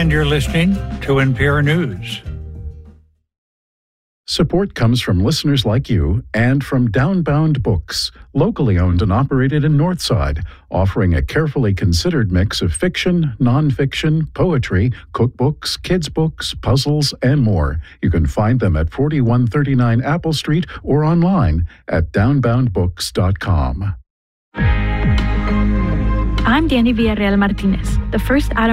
And you're listening to NPR News. Support comes from listeners like you and from Downbound Books, locally owned and operated in Northside, offering a carefully considered mix of fiction, nonfiction, poetry, cookbooks, kids' books, puzzles, and more. You can find them at 4139 Apple Street or online at downboundbooks.com. I'm Danny Villarreal Martinez, the first